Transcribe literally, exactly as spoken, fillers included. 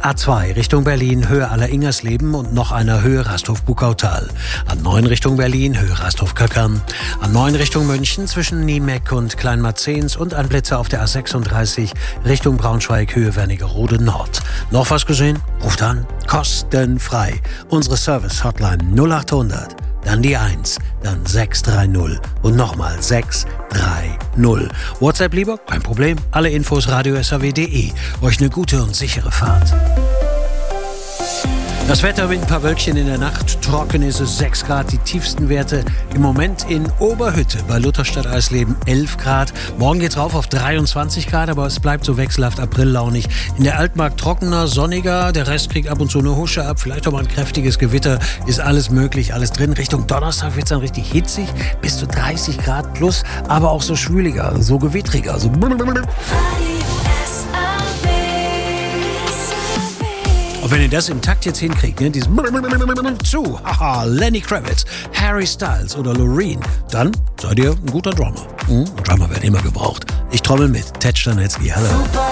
A zwei Richtung Berlin, Höhe Aller-Ingersleben und noch einer Höhe Rasthof-Bukautal. A neun Richtung Berlin, Höhe Rasthof-Kackern. A neun Richtung München zwischen Niemeck und Kleinmarzens und Anblitzer auf der A sechsunddreißig Richtung Braunschweig, Höhe Wernigerode Nord. Noch was gesehen? Ruft an. Kostenfrei. Unsere Service-Hotline null achthundert. Dann die eins, dann sechs drei null und nochmal sechs drei null. WhatsApp lieber? Kein Problem. Alle Infos radio s a w punkt d e. Euch eine gute und sichere Fahrt. Das Wetter mit ein paar Wölkchen in der Nacht. Trocken ist es, sechs Grad, die tiefsten Werte im Moment in Oberhütte bei Lutherstadt Eisleben elf Grad. Morgen geht's rauf auf dreiundzwanzig Grad, aber es bleibt so wechselhaft aprillaunig. In der Altmark trockener, sonniger, der Rest kriegt ab und zu eine Husche ab, vielleicht auch mal ein kräftiges Gewitter, ist alles möglich, alles drin. Richtung Donnerstag wird's dann richtig hitzig, bis zu dreißig Grad plus, aber auch so schwüliger, so gewittriger, so Und wenn ihr das im Takt jetzt hinkriegt, ne, dieses zu, haha, Lenny Kravitz, Harry Styles oder Loreen, dann seid ihr ein guter Drummer. Mhm. Drummer werden immer gebraucht. Ich trommel mit. Ted Stanecki, hallo.